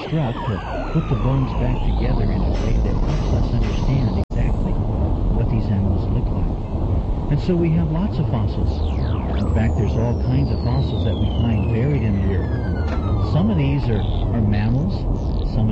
reconstruct or put the bones back together in a way that helps us understand exactly what these animals look like. And so we have lots of fossils. In fact, there's all kinds of fossils that we find buried in the earth. Some of these are mammals,